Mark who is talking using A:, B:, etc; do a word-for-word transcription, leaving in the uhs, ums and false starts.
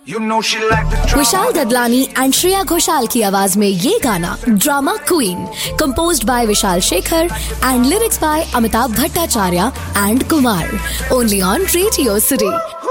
A: You know she like the drama.
B: Vishal Dadlani and Shreya Ghoshal की आवाज में ये गाना drama queen, composed bye Vishal Shekhar and lyrics by Amitabh Bhattacharya and Kumar, only on radio city.